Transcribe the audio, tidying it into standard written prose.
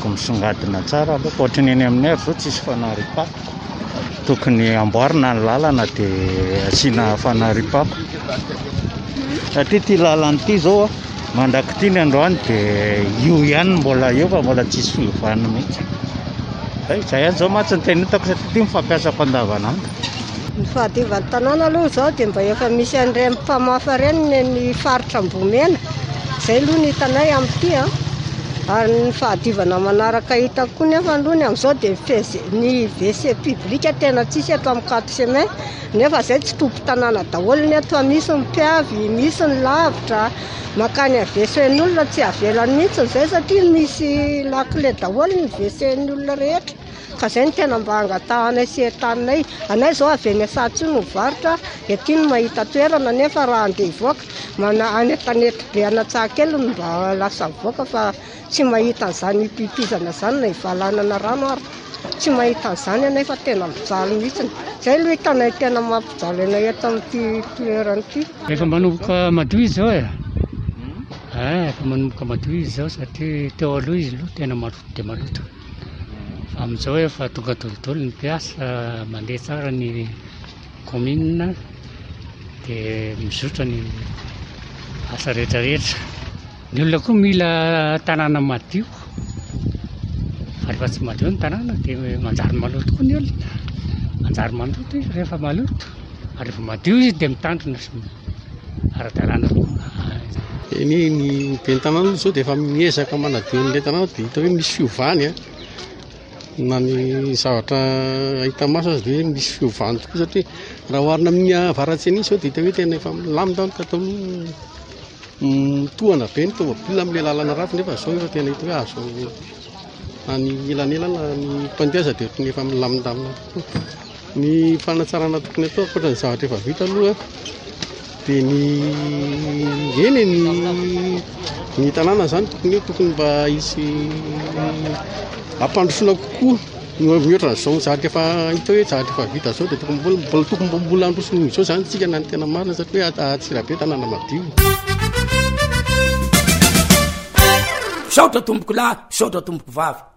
tokony misongadina tsara aloha ohatrany eny aminay avy zao tsisy fanaripapo tokony amboarina ny lalana dia asiana fanaripapo satria ty lalana ity zao mandrakity ny androany dia io ihany mbola eo fa mbola tsisy fiovana mihitsy. Zay ihany zao matsy ny tena hitako satria ty mifampiasako andavanandro. Ny fahadiovan'ny tanàna aloha zao dia mba efa misy an'ireny mpamafa reny ny faritra Ambomena. Zay aloha ny hitanay amin'ity ary ny fahadivana manaraka hitako koa nefa aloha ny amin'izao dia ny WC publika tena tsisy eto amin'ny 4 semaine nefa zay tsy tompo tanàna daholo ny eto, misy ny mpiavy, misy ny lavitra, makany WC-n'olona tsy avelany mihitsy zay satria misy lakile daholo ny WC-n'olona rehetra. Ka zay ny tena mba angatahanay sy entaninay. Anay zao avy eny Sahatsy no mivarotra, ety no mahita toerana nefa raha andeha hivoaka anetanety be Anatsahakely no mba lasa mivoaka fa tsy mahita an'izany pipizana zany na hivalanana rano ary tsy mahita an'izany anay fa tena mijaly mihitsy. Zay aloha hitanay tena mampijaly anay eto amin'ity toerana ity. Efa manomboka madio izy zao efa manomboka madio izy zao satria teo aloha izy aloha tena maloto dia maloto. Amin'izao efa tonga dolodolo ny mpiasa, mandeha tsara ny commune dia mizotra ny asa rehetrarehetra. Ny olona koa mila tanàna madio, rehefa tsy madio ny tanàna dia manjary maloto koa ny olona, manjary maloto izy rehefa maloto, ary rehefa madio izy dia mitandrina sy ara-dalàna koa. Ny ben'ny tanàna zao dia efa miezaka manadio an'ilay tanàna dia hita hoe misy fiovany na ny zavatra ahita maso azy dia hoe misy fiovany tokoa satria raha oharina amin'ny avaratseny izao dia hita hoe tena efa milamina ka atao mitohana be ny tômôbilina amin'ilay lalana ratsy nefa zao efa tena hita hoe azo any elanelana ny mpandeha dia ohatrany efa milamindamina tokoa. Ny fanatsarana tokony atao ankoatra ny zavatra efa vita aloha dia ny tanàna zany tokony mba hisy ampandrosoana kokoa mihoatra n'izao zavatra efa hita hoe zavatra efa vita zao dia tokony mbola androsony izao zany tsika na ny tena marina satria hoe atsirabe tanàna madio. Saotra tomboko lahy, saotra tomboko vavy.